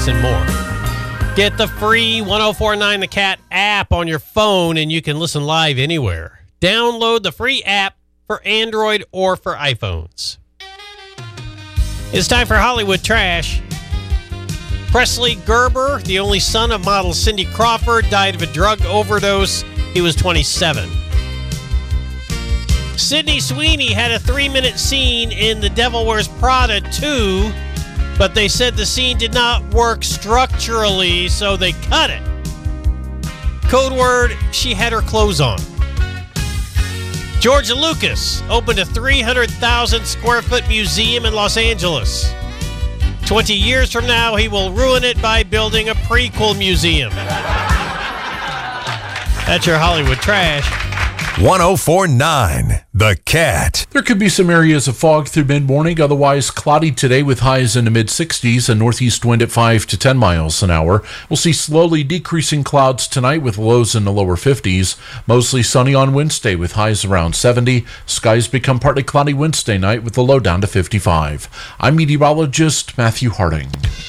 movies, and more. Get the free 1049 The Cat app on your phone, and you can listen live anywhere. Download the free app for Android or for iPhones. It's time for Hollywood Trash. Presley Gerber, the only son of model Cindy Crawford, died of a drug overdose. He was 27. Sydney Sweeney had a 3-minute scene in The Devil Wears Prada 2, but they said the scene did not work structurally, so they cut it. Code word, she had her clothes on. George Lucas opened a 300,000 square foot museum in Los Angeles. 20 years from now, he will ruin it by building a prequel museum. That's your Hollywood Trash. 1049 The Cat. There could be some areas of fog through mid-morning, otherwise cloudy today with highs in the mid-60s, a northeast wind at 5 to 10 miles an hour. We'll see slowly decreasing clouds tonight with lows in the lower 50s. Mostly sunny on Wednesday with highs around 70. Skies become partly cloudy Wednesday night with the low down to 55. I'm meteorologist Matthew Harding.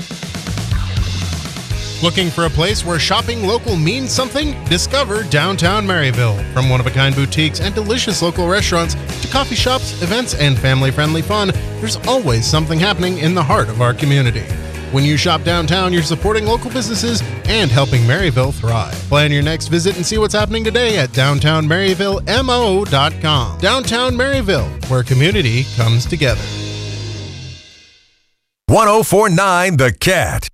Looking for a place where shopping local means something? Discover downtown Maryville. From one-of-a-kind boutiques and delicious local restaurants to coffee shops, events, and family-friendly fun, there's always something happening in the heart of our community. When you shop downtown, you're supporting local businesses and helping Maryville thrive. Plan your next visit and see what's happening today at downtownmaryvillemo.com. Downtown Maryville, where community comes together. 1049 The Cat.